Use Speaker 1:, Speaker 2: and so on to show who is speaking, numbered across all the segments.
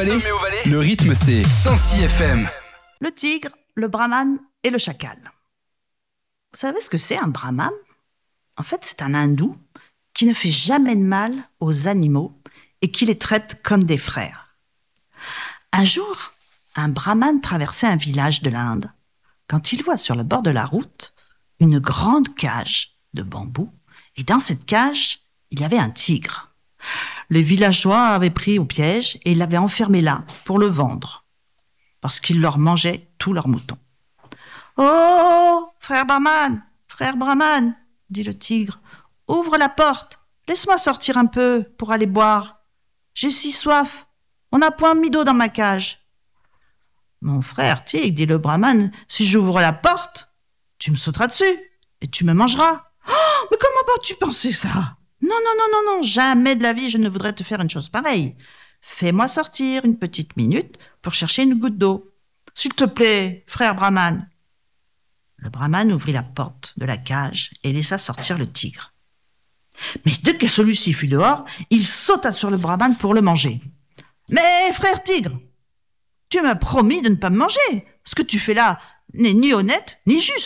Speaker 1: Sommet au Valais, le rythme c'est 106 FM.
Speaker 2: Le tigre, le brahman et le chacal. Vous savez ce que c'est un brahman ? En fait, c'est un hindou qui ne fait jamais de mal aux animaux et qui les traite comme des frères. Un jour, un brahman traversait un village de l'Inde quand il voit sur le bord de la route une grande cage de bambou et dans cette cage, il y avait un tigre. Les villageois avaient pris au piège et l'avaient enfermé là pour le vendre parce qu'il leur mangeait tous leurs moutons. « Oh, frère Brahman, dit le tigre, ouvre la porte, laisse-moi sortir un peu pour aller boire. J'ai si soif, on n'a point mis d'eau dans ma cage. » « Mon frère tigre, dit le Brahman, si j'ouvre la porte, tu me sauteras dessus et tu me mangeras. »« Oh, mais comment peux-tu penser ça ? Non, jamais de la vie je ne voudrais te faire une chose pareille. Fais-moi sortir une petite minute pour chercher une goutte d'eau. S'il te plaît, frère Brahman. » Le Brahman ouvrit la porte de la cage et laissa sortir le tigre. Mais dès que celui-ci fut dehors, il sauta sur le Brahman pour le manger. « Mais frère tigre, tu m'as promis de ne pas me manger. Ce que tu fais là n'est ni honnête ni juste. »«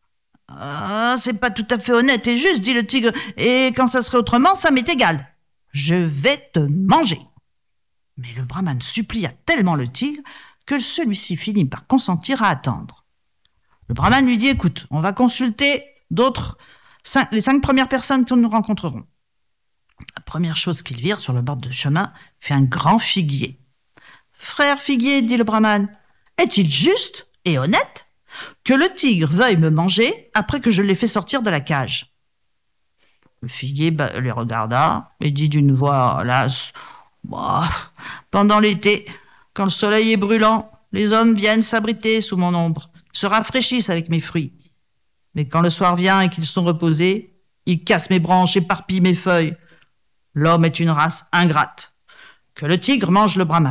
Speaker 2: Ah, c'est pas tout à fait honnête et juste, dit le tigre, et quand ça serait autrement, ça m'est égal. Je vais te manger. » Mais le Brahman supplia tellement le tigre que celui-ci finit par consentir à attendre. Le Brahman lui dit « Écoute, on va consulter les 5 premières personnes que nous rencontrerons. » La première chose qu'ils virent sur le bord du chemin fut un grand figuier. « Frère figuier, dit le Brahman, est-il juste et honnête que le tigre veuille me manger après que je l'ai fait sortir de la cage ?» Le figuier les regarda et dit d'une voix lasse « Pendant l'été, quand le soleil est brûlant, les hommes viennent s'abriter sous mon ombre, se rafraîchissent avec mes fruits. Mais quand le soir vient et qu'ils sont reposés, ils cassent mes branches, éparpillent mes feuilles. L'homme est une race ingrate. Que le tigre mange le Brahman. »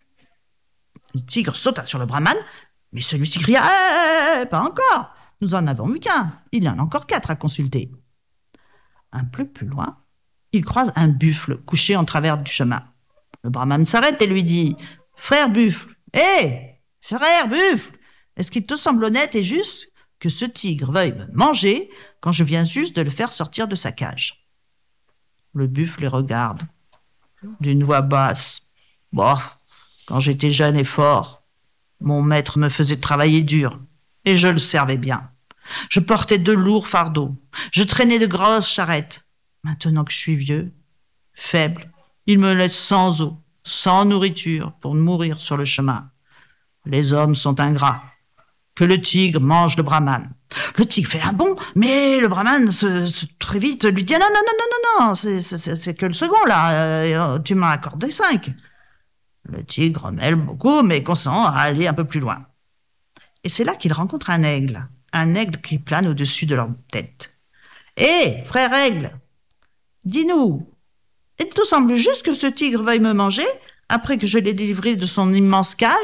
Speaker 2: Le tigre sauta sur le Brahman, mais celui-ci cria « Pas encore, nous en avons eu qu'un, il y en a encore 4 à consulter. » Un peu plus loin, il croise un buffle couché en travers du chemin. Le Brahman s'arrête et lui dit « Frère buffle, frère buffle, est-ce qu'il te semble honnête et juste que ce tigre veuille me manger quand je viens juste de le faire sortir de sa cage ?» Le buffle les regarde d'une voix basse. « Quand j'étais jeune et fort, mon maître me faisait travailler dur et je le servais bien. Je portais de lourds fardeaux, je traînais de grosses charrettes. Maintenant que je suis vieux, faible, il me laisse sans eau, sans nourriture pour mourir sur le chemin. Les hommes sont ingrats. Que le tigre mange le Brahman. » Le tigre fait un bond, mais le Brahman très vite lui dit « Non, c'est que le second là, tu m'en as accordé 5. » Le tigre mêle beaucoup, mais consent à aller un peu plus loin. Et c'est là qu'il rencontre un aigle qui plane au-dessus de leur tête. « Frère aigle, dis-nous, il te semble juste que ce tigre veuille me manger après que je l'ai délivré de son immense cage ?»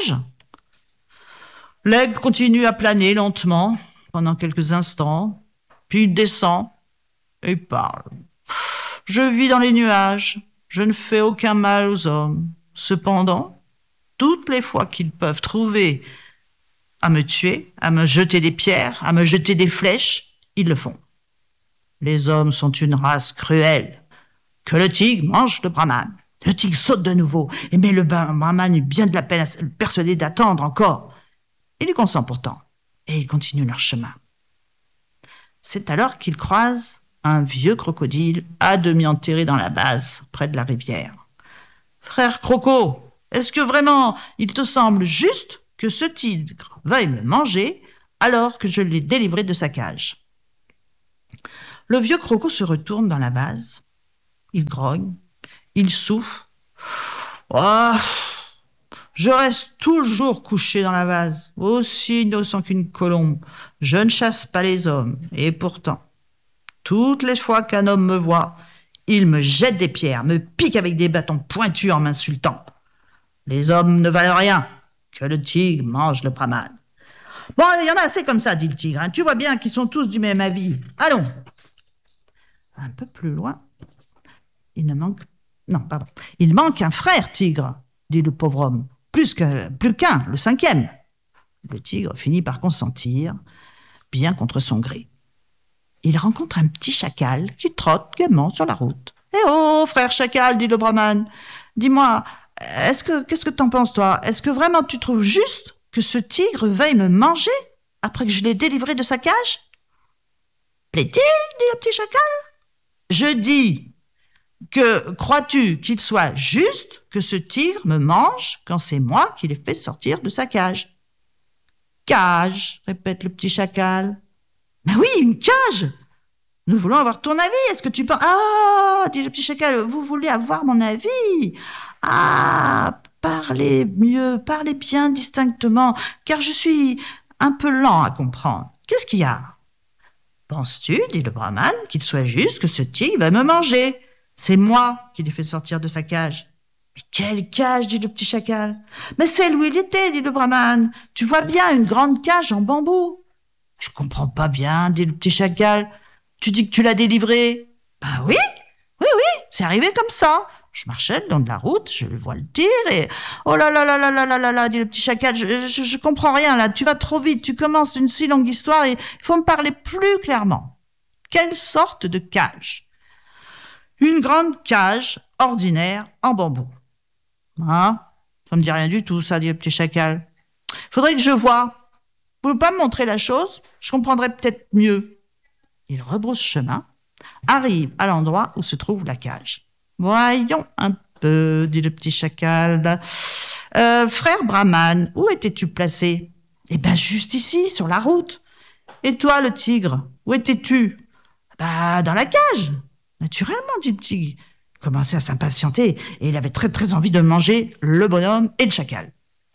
Speaker 2: L'aigle continue à planer lentement pendant quelques instants, puis il descend et parle. « Je vis dans les nuages, je ne fais aucun mal aux hommes. Cependant, toutes les fois qu'ils peuvent trouver à me tuer, à me jeter des pierres, à me jeter des flèches, ils le font. Les hommes sont une race cruelle. Que le tigre mange le Brahman. » Le tigre saute de nouveau, mais le Brahman eut bien de la peine à le persuader d'attendre encore. Il y consent pourtant, et ils continuent leur chemin. C'est alors qu'ils croisent un vieux crocodile à demi enterré dans la base, près de la rivière. « Frère Croco, est-ce que vraiment il te semble juste que ce tigre veuille me manger alors que je l'ai délivré de sa cage ?» Le vieux Croco se retourne dans la base, il grogne, il souffle. « Je reste toujours couché dans la vase, aussi innocent qu'une colombe. Je ne chasse pas les hommes, et pourtant, toutes les fois qu'un homme me voit, il me jette des pierres, me pique avec des bâtons pointus en m'insultant. Les hommes ne valent rien, que le tigre mange le Brahman. »« Bon, il y en a assez comme ça, dit le tigre. Tu vois bien qu'ils sont tous du même avis. Allons. » Un peu plus loin, il manque un frère tigre. dit le pauvre homme. Plus qu'un, le 5e. Le tigre finit par consentir, bien contre son gré. Il rencontre un petit chacal qui trotte gaiement sur la route. « Eh oh, frère chacal, dit le brahman, dis-moi, qu'est-ce que t'en penses, toi? Est-ce que vraiment tu trouves juste que ce tigre veuille me manger après que je l'ai délivré de sa cage? » « Plaît-il, dit le petit chacal. « Je dis que crois-tu qu'il soit juste que ce tigre me mange quand c'est moi qui l'ai fait sortir de sa cage? »« Cage, répète le petit chacal. Ben oui, une cage. Nous voulons avoir ton avis. Est-ce que tu penses... Ah, dit le petit chacal, vous voulez avoir mon avis? Ah, parlez mieux, parlez bien distinctement, car je suis un peu lent à comprendre. Qu'est-ce qu'il y a? Penses-tu, dit le brahman, qu'il soit juste que ce tigre va me manger? C'est moi qui l'ai fait sortir de sa cage. Mais quelle cage, dit le petit chacal. Mais celle où il était, dit le brahman. Tu vois bien une grande cage en bambou. Je comprends pas bien, dit le petit chacal. Tu dis que tu l'as délivré? Bah oui, c'est arrivé comme ça. Je marchais le long de la route, je vois le tigre et... Oh là là là là là là là là, dit le petit chacal, je comprends rien là, tu vas trop vite, tu commences une si longue histoire et il faut me parler plus clairement. Quelle sorte de cage? Une grande cage ordinaire en bambou. Hein? Ça me dit rien du tout, ça, dit le petit chacal. Faudrait que je voie. Vous pouvez pas me montrer la chose? Je comprendrais peut-être mieux. Il rebrousse chemin, arrive à l'endroit où se trouve la cage. Voyons un peu, dit le petit chacal. Frère Brahman, où étais-tu placé? Eh ben, juste ici, sur la route. Et toi, le tigre, où étais-tu? Bah, dans la cage. Naturellement, dit le tigre. Il commençait à s'impatienter et il avait très très envie de manger le bonhomme et le chacal.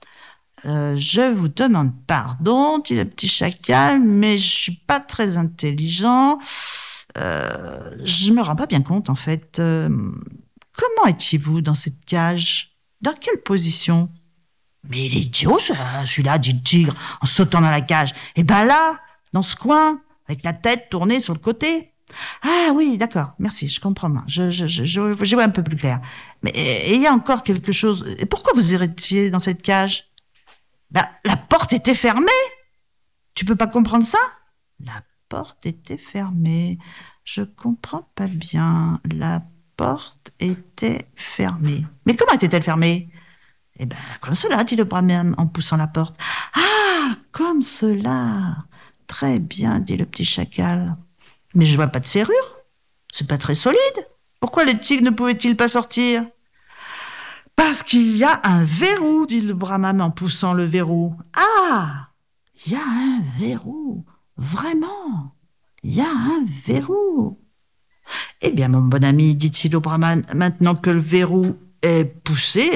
Speaker 2: Je vous demande pardon, dit le petit chacal, mais je suis pas très intelligent. Je me rends pas bien compte, en fait. Comment étiez-vous dans cette cage? Dans quelle position? Mais il est idiot, celui-là, dit le tigre, en sautant dans la cage. Et ben là, dans ce coin, avec la tête tournée sur le côté. Ah oui, d'accord, merci, je comprends. Je vois un peu plus clair. Mais il y a encore quelque chose. Et pourquoi vous étiez dans cette cage? Ben, la porte était fermée. Tu peux pas comprendre ça? La porte était fermée. Je comprends pas bien. La porte était fermée. Mais comment était-elle fermée? Eh ben, comme cela, dit le brahman en poussant la porte. Ah, comme cela. Très bien, dit le petit chacal. Mais je vois pas de serrure. C'est pas très solide. Pourquoi le tigre ne pouvait-il pas sortir? Parce qu'il y a un verrou, dit le brahman en poussant le verrou. Ah, il y a un verrou. Vraiment, il y a un verrou. Eh bien, mon bon ami, dit-il au brahman, maintenant que le verrou est poussé,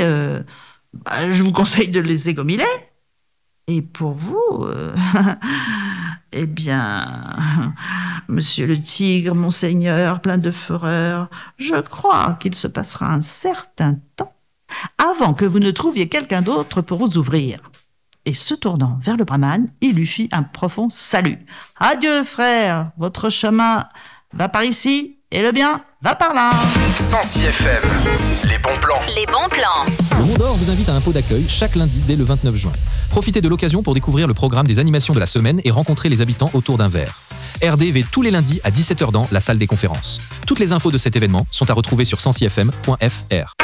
Speaker 2: je vous conseille de le laisser comme il est. Et pour vous, eh bien, monsieur le tigre, monseigneur, plein de fureur, je crois qu'il se passera un certain temps avant que vous ne trouviez quelqu'un d'autre pour vous ouvrir. Et se tournant vers le brahman, il lui fit un profond salut. Adieu, frère, votre chemin va par ici et le bien va par là.
Speaker 1: Sancy FM, les bons plans.
Speaker 3: Les bons plans.
Speaker 4: Le Mont d'Or vous invite à un pot d'accueil chaque lundi dès le 29 juin. Profitez de l'occasion pour découvrir le programme des animations de la semaine et rencontrer les habitants autour d'un verre. RDV tous les lundis à 17h dans la salle des conférences. Toutes les infos de cet événement sont à retrouver sur sancyfm.fr.